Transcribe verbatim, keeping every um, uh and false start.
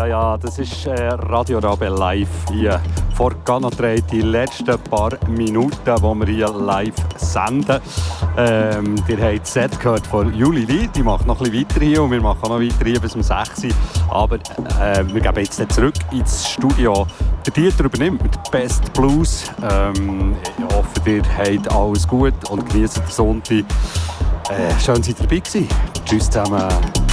Ja, ja, das ist äh, Radio Rabe live hier vor Canatre, die letzten paar Minuten, die wir hier live senden. Ähm, ihr habt das Set gehört von Juli Lee, die macht noch ein bisschen weiter hier und wir machen auch noch weiter hier bis um sechs Uhr. Aber äh, wir gehen jetzt zurück ins Studio. Der Dieter übernimmt mit Best Blues. Ähm, ich hoffe, ihr habt alles gut und genießt den Sonntag. Äh, schön, dass ihr dabei gewesen. Tschüss zusammen.